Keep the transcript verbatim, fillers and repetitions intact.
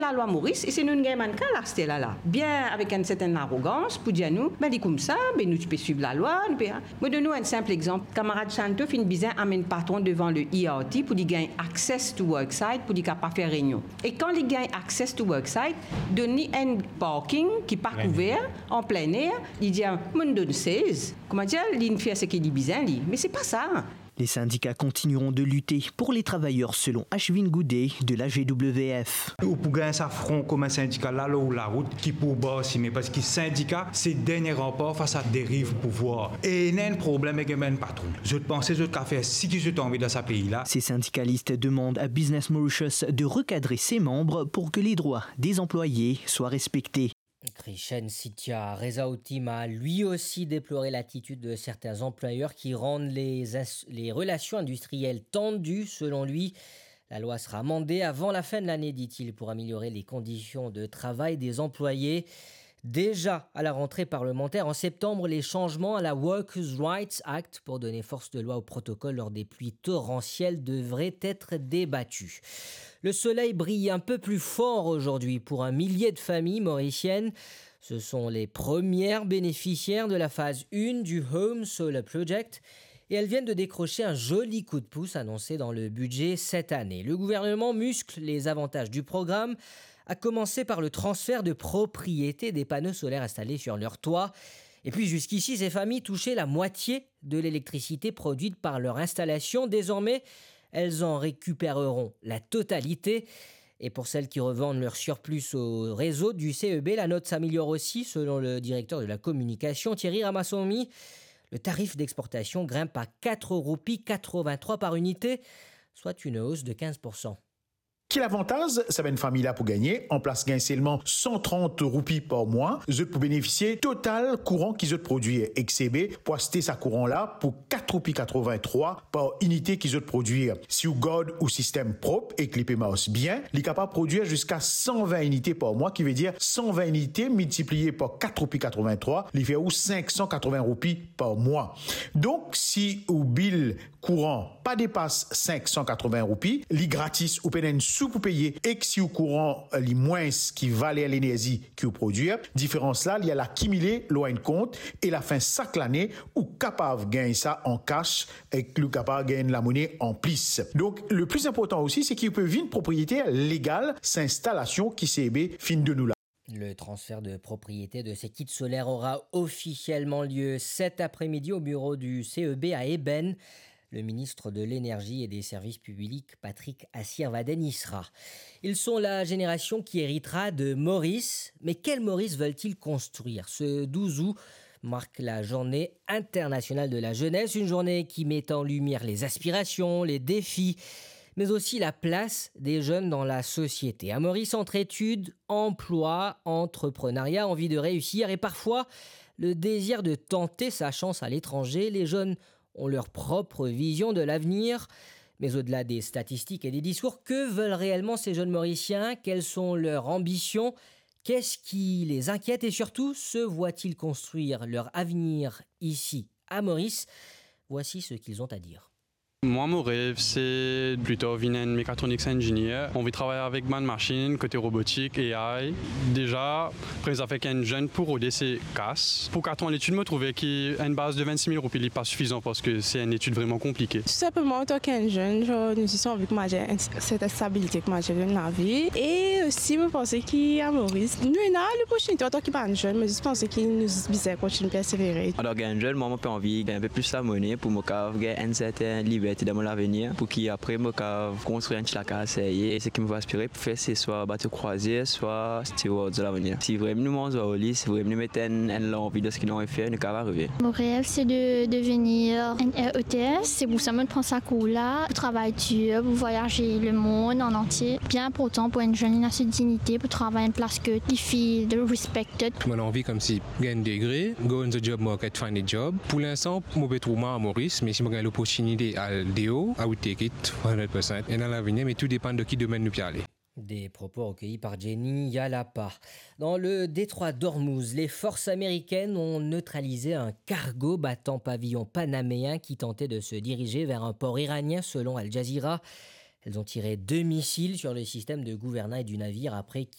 La loi Maurice, et c'est nous qui avons là, c'était là, là. Bien avec une certaine arrogance, pour dire nous, ben, dit comme ça, ben, nous, tu peux suivre la loi. Nous, moi, donne-nous un simple exemple. Camarade Chanto, fin bizarre, amène patron devant le I R T pour lui gagner access to worksite, pour lui pas faire réunion. Et quand il gagne access to worksite, donne un parking qui n'est pas couvert, en plein air, il dit, moi, je donne seize. Comment dire, il fait ce qu'il dit bizarre, mais c'est pas ça. Les syndicats continueront de lutter pour les travailleurs selon Ashwin Goudet de la G W F. Pour gagner sa front comme un syndicat là où la route qui pour bosser mais parce que le syndicat c'est le dernier rempart face à dérive pouvoir et il y a un problème avec un patron. Je pensais que je faire si je tombé dans ce pays là. Ces syndicalistes demandent à Business Mauritius de recadrer ses membres pour que les droits des employés soient respectés. Krishen Sitya Rezaoutim a lui aussi déploré l'attitude de certains employeurs qui rendent les, les relations industrielles tendues. Selon lui, la loi sera amendée avant la fin de l'année, dit-il, pour améliorer les conditions de travail des employés. Déjà à la rentrée parlementaire en septembre, les changements à la Workers' Rights Act pour donner force de loi au protocole lors des pluies torrentielles devraient être débattus. Le soleil brille un peu plus fort aujourd'hui pour un millier de familles mauriciennes. Ce sont les premières bénéficiaires de la phase un du Home Solar Project et elles viennent de décrocher un joli coup de pouce annoncé dans le budget cette année. Le gouvernement muscle les avantages du programme, à commencer par le transfert de propriété des panneaux solaires installés sur leur toit. Et puis jusqu'ici, ces familles touchaient la moitié de l'électricité produite par leur installation. Désormais, elles en récupéreront la totalité. Et pour celles qui revendent leur surplus au réseau du C E B, la note s'améliore aussi, selon le directeur de la communication, Thierry Ramassomi. Le tarif d'exportation grimpe à quatre roupies quatre-vingt-trois par unité, soit une hausse de quinze pour cent. Quel avantage ça va une famille là pour gagner? En place gain seulement cent trente roupies par mois. Vous pour bénéficier total courant qu'ils ont produit X C B pour acheter sa courant là pour quatre roupies quatre-vingt-trois par unité qu'ils ont produit. Si vous gardez ou système propre et clippé mouse bien, il est capable de produire jusqu'à cent vingt unités par mois, qui veut dire cent vingt unités multipliées par quatre roupies quatre-vingt-trois, il fait ou cinq cent quatre-vingts roupies par mois. Donc si ou bill courant pas dépasse cinq cent quatre-vingts roupies, li gratis ou peine sous pour payer et que si au courant les moins qui valait l'énergie que vous produire, différence là, il y a l'accumulé loin de compte et la fin chaque l'année ou capable gagner ça en cash et que le capable gagner la monnaie en plus. Donc le plus important aussi c'est qu'il peut vivre une propriété légale, cette installation qui C B fin de nous là. Le transfert de propriété de ces kits solaires aura officiellement lieu cet après-midi au bureau du C E B à Eben. Le ministre de l'Énergie et des Services Publics, Patrick Assir-Waden, y sera. Ils sont la génération qui héritera de Maurice. Mais quel Maurice veulent-ils construire? Ce douze août marque la journée internationale de la jeunesse, une journée qui met en lumière les aspirations, les défis, mais aussi la place des jeunes dans la société. À Maurice, entre études, emploi, entrepreneuriat, envie de réussir et parfois le désir de tenter sa chance à l'étranger, les jeunes ont leur propre vision de l'avenir. Mais au-delà des statistiques et des discours, que veulent réellement ces jeunes Mauriciens? Quelles sont leurs ambitions? Qu'est-ce qui les inquiète? Et surtout, se voient-ils construire leur avenir ici, à Maurice? Voici ce qu'ils ont à dire. Moi, mon rêve, c'est plutôt devenir mécatronics engineer. On veut travailler avec man machine, côté robotique, A I. Déjà, après, ça fait qu'un jeune pour O D C casse. Pour quatre ans l'étude, me trouvais qu'une base de vingt-six mille roupies n'est pas suffisant parce que c'est une étude vraiment compliquée. Tout simplement, en tant qu'un jeune, je nous sommes envie que moi j'ai cette stabilité que moi j'ai dans la vie. Et aussi, je pense qu'à Maurice, nous avons l'opportunité en tant que jeune, mais je pense qu'il nous bizarre continuer à persévérer. Alors, qu'un jeune, moi, j'ai envie de gagner un peu plus la monnaie pour me gagner une certaine liberté dans l'avenir pour qu'après moi construire un petit lac et ce qui me va aspirer pour faire c'est soit bateau croisière soit steward de l'avenir. Si vraiment nous mangeons au lit, si vraiment nous mettons une envie de ce qu'ils ont fait, nous allons arriver. Mon rêve c'est de devenir un R E T S, c'est pour ça que je prends ça cours là, pour travailler dur, pour voyager le monde en entier. Bien important pour une jeune à cette dignité, pour travailler une place que les filles de respected. Moi j'ai envie comme si gagner un degré, go on the job market, find a job. Pour l'instant, je vais trouver à Maurice, mais si je gagne l'opportunité à D O, I would take it one hundred percent. Et dans l'avenir, mais tout dépend de qui domaine nous peut aller. Des propos recueillis par Jenny Yalapa. Dans le détroit d'Ormuz, les forces américaines ont neutralisé un cargo battant pavillon panaméen qui tentait de se diriger vers un port iranien selon Al Jazeera. Elles ont tiré deux missiles sur le système de gouvernail du navire après